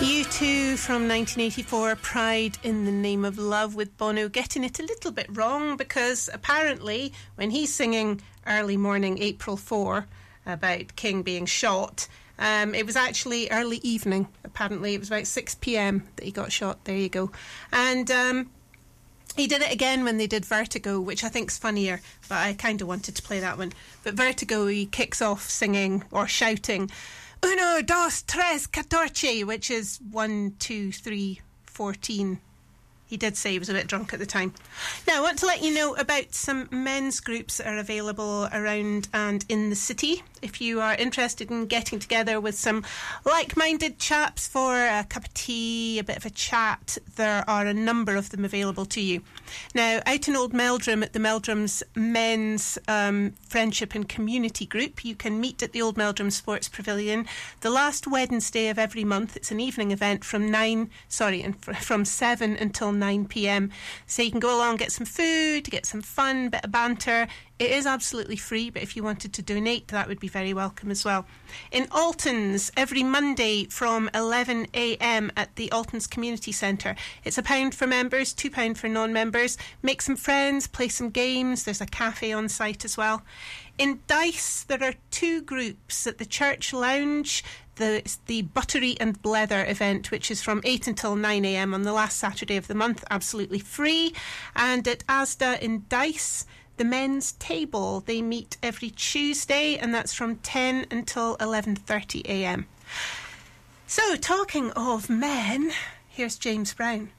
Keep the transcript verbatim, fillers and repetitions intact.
U two from nineteen eighty-four, Pride in the Name of Love, with Bono getting it a little bit wrong, because apparently when he's singing Early Morning April fourth about King being shot, um, it was actually early evening. Apparently it was about six p.m. that he got shot. There you go. And um, he did it again when they did Vertigo, which I think's funnier, but I kind of wanted to play that one. But Vertigo, he kicks off singing or shouting Uno, dos, tres, catorce, which is one, two, three, fourteen. He did say he was a bit drunk at the time. Now, I want to let you know about some men's groups that are available around and in the city. If you are interested in getting together with some like-minded chaps for a cup of tea, a bit of a chat, there are a number of them available to you. Now, out in Old Meldrum at the Meldrum's Men's um, Friendship and Community Group, you can meet at the Old Meldrum Sports Pavilion the last Wednesday of every month. It's an evening event from nine, sorry, and from seven until nine p.m. So you can go along, get some food, get some fun, bit of banter. It is absolutely free, but if you wanted to donate, that would be very welcome as well. In Alton's, every Monday from eleven a.m. at the Alton's Community Centre. It's a pound for members, two pound for non-members. Make some friends, play some games. There's a cafe on site as well. In Dice, there are two groups at the Church Lounge. The, the Buttery and Blether event, which is from eight until nine a.m. on the last Saturday of the month, absolutely free. And at Asda in Dice, the Men's Table, they meet every Tuesday, and that's from ten until eleven thirty a.m. So, talking of men, here's James Brown.